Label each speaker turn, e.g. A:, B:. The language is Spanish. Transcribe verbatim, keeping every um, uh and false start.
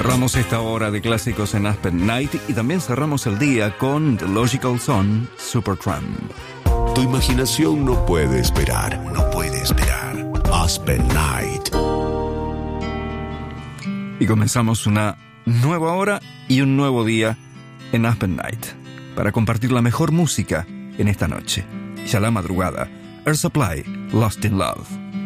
A: Cerramos esta hora de clásicos en Aspen Night y también cerramos el día con The Logical Song, Supertramp.
B: Tu imaginación no puede esperar, no puede esperar. Aspen Night.
A: Y comenzamos una nueva hora y un nuevo día en Aspen Night para compartir la mejor música en esta noche. Ya la madrugada, Air Supply, Lost in Love.